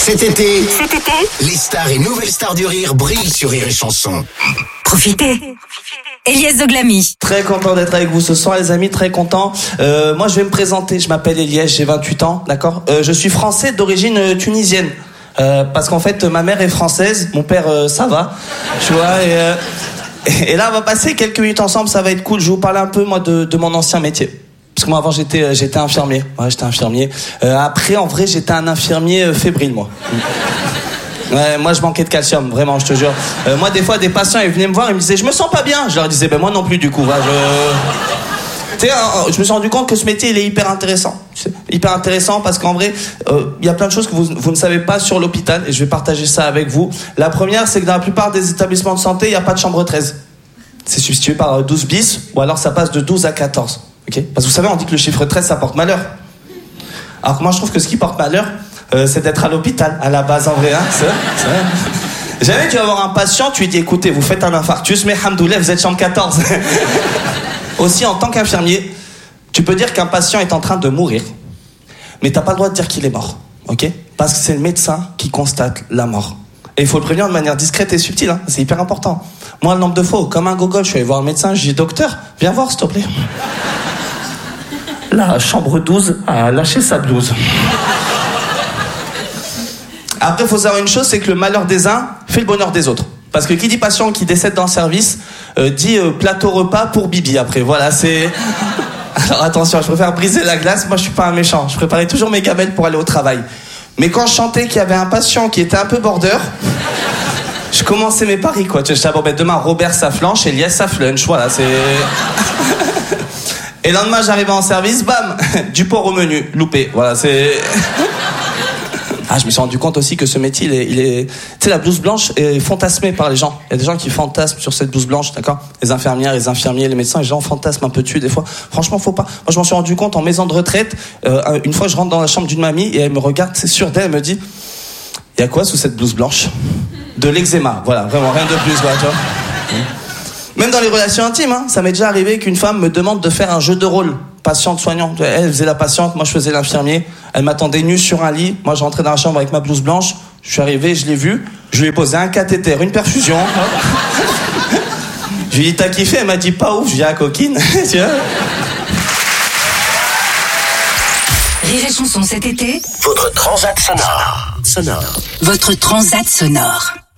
Cet été, les stars et nouvelles stars du rire brillent sur Rire et Chanson. Profitez. Elias Zoglami. Très content d'être avec vous ce soir, les amis, très content. Moi, je vais me présenter. Je m'appelle Elias, j'ai 28 ans, d'accord. Je suis français d'origine tunisienne. Parce qu'en fait, ma mère est française, mon père, ça va, tu vois. Et là, on va passer quelques minutes ensemble, ça va être cool. Je vais vous parler un peu, moi, de mon ancien métier. Parce que moi, avant, j'étais infirmier. Ouais, j'étais infirmier. Après, en vrai, j'étais un infirmier fébrile, moi. Ouais, moi, je manquais de calcium, vraiment, je te jure. Moi, des fois, des patients, ils venaient me voir, ils me disaient, je me sens pas bien. Je leur disais, ben moi non plus, du coup. Tu sais, je me suis rendu compte que ce métier, il est hyper intéressant. Hyper intéressant parce qu'en vrai, il y a plein de choses que vous ne savez pas sur l'hôpital et je vais partager ça avec vous. La première, c'est que dans la plupart des établissements de santé, il n'y a pas de chambre 13. C'est substitué par 12 bis ou alors ça passe de 12 à 14. Okay, parce que vous savez, on dit que le chiffre 13, ça porte malheur. Alors que moi, je trouve que ce qui porte malheur, c'est d'être à l'hôpital, à la base, en vrai. Hein, c'est vrai. Jamais tu vas voir un patient, tu lui dis, écoutez, vous faites un infarctus, mais hamdoulilah, vous êtes chambre 14. Aussi, en tant qu'infirmier, tu peux dire qu'un patient est en train de mourir, mais t'as pas le droit de dire qu'il est mort, ok? Parce que c'est le médecin qui constate la mort. Et il faut le prévenir de manière discrète et subtile, hein. C'est hyper important. Moi, le nombre de fois, comme un gogol, je suis allé voir le médecin, je dis, docteur, viens voir, s'il te plaît. La chambre 12 a lâché sa blouse. Après, il faut savoir une chose, c'est que le malheur des uns fait le bonheur des autres. Parce que qui dit patient qui décède dans le service, dit plateau repas pour Bibi. Après, voilà, c'est... Alors attention, je préfère briser la glace, moi je suis pas un méchant. Je préparais toujours mes gamelles pour aller au travail. Mais quand je sentais qu'il y avait un patient qui était un peu border, je commençais mes paris, quoi. Je disais, bon, ben demain, Robert sa flanche, Elias sa flunch, voilà, c'est... Et le lendemain, j'arrivais en service, bam, du porc au menu, loupé. Voilà, c'est... Ah, je me suis rendu compte aussi que ce métier, il est... Tu sais, la blouse blanche est fantasmée par les gens. Il y a des gens qui fantasment sur cette blouse blanche, d'accord? Les infirmières, les infirmiers, les médecins, les gens fantasment un peu dessus des fois. Franchement, faut pas. Moi, je m'en suis rendu compte en maison de retraite. Une fois, je rentre dans la chambre d'une mamie et elle me regarde, c'est sûr d'elle, elle me dit, il y a quoi sous cette blouse blanche? De l'eczéma, voilà, vraiment, rien de plus, voilà, tu vois. Même dans les relations intimes, hein, ça m'est déjà arrivé qu'une femme me demande de faire un jeu de rôle. Patiente-soignant. Elle faisait la patiente, moi je faisais l'infirmier. Elle m'attendait nue sur un lit. Moi je rentrais dans la chambre avec ma blouse blanche. Je suis arrivé, je l'ai vue. Je lui ai posé un cathéter, une perfusion. Je lui ai dit, t'as kiffé? Elle m'a dit, pas ouf. Je lui ai dit, ah, coquine. Tu vois? Rire et Chanson cet été. Votre transat sonore. Votre transat sonore.